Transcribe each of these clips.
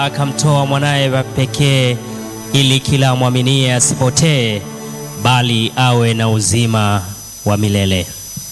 akamtoa mwanaye wa pekee ili kila mwaminie asipotee bali awe na uzima wa milele.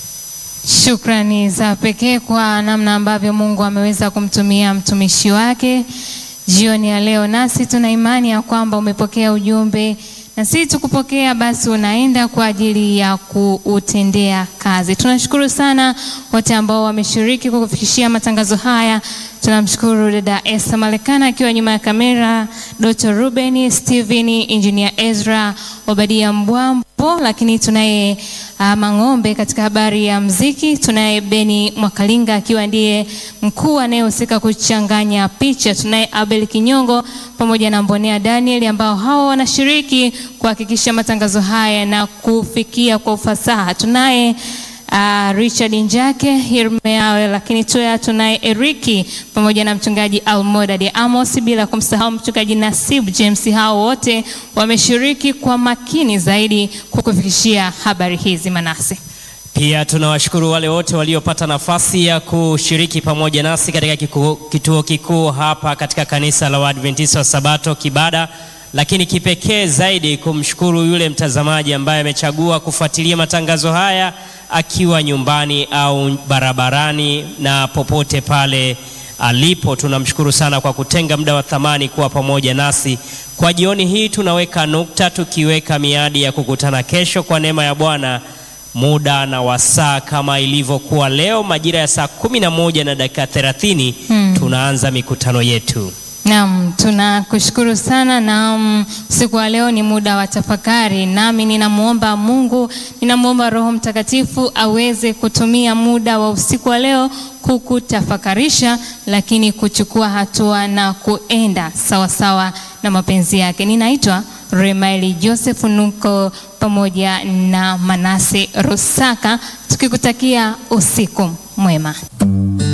Shukrani za pekee kwa namna ambavyo Mungu ameweza kumtumia mtumishi wake jioni ya leo, nasi tuna imani ya kwamba umepokea ujumbe, na si tukupokea basi unaenda kwa ajili ya kuutendea kazi. Tunashukuru sana wote ambao wameshiriki kwa kufikishia matangazo haya. Tunamshukuru dada Esther Malekana akiwa nyuma ya kamera, Dr. Ruben, Steven, Engineer Ezra, Obadia Mbwambo, lakini tunaye Mang'ombe katika habari ya muziki, tunaye Beni Mwakalinga akiwa ndiye mkuu anayehusika kuchanganya picha, tunaye Abel Kinyongo pamoja na Mbonea Daniel ambao hao wanashiriki kuhakikisha matangazo haya na kufikia kwa ufasaha. Tunaye Richard Njake, Hirmeawe, lakini tunaye Eriki pamoja na mchungaji Almoda de Amos, bila kumsahau mchungaji Nasib James. Hao wote wameshiriki kwa makini zaidi kukufikishia habari hizi Manase. Pia tunawashukuru wale wote waliopata nafasi ya kushiriki pamoja nasi katika kituo kikuu hapa katika kanisa la Waadventista wa Sabato Kibada, lakini kipekee zaidi kumshukuru yule mtazamaji ambaye amechagua kufuatilia matangazo haya akiwa nyumbani au barabarani na popote pale alipo. Tunamshukuru sana kwa kutenga muda wa thamani kuwa pamoja nasi. Kwa jioni hii tunaweka nukta, tukiweka miadi ya kukutana kesho kwa neema ya Bwana, muda na wasaa kama ilivyokuwa leo majira ya saa 11:30 tunaanza mikutano yetu. Naam, tunakushukuru sana. Na usiku wa leo ni muda wa tafakari, nami ninamuomba Mungu, ninamuomba Roho Mtakatifu aweze kutumia muda wa usiku wa leo kukutafakarisha, lakini kuchukua hatua na kuenda sawa sawa na mapenzi yake. Ninaitwa Remaili Joseph Nuko pamoja na Manase Rusaka, tukikutakia usiku mwema.